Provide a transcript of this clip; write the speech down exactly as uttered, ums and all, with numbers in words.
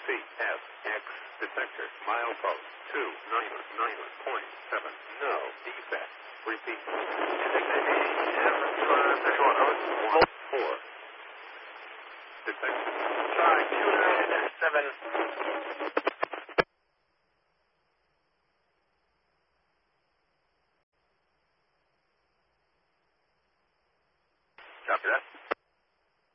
F X detector milepost two nine nine point seven. No defect. Repeat. Four. Detector. Sorry, two nine seven. Copy that.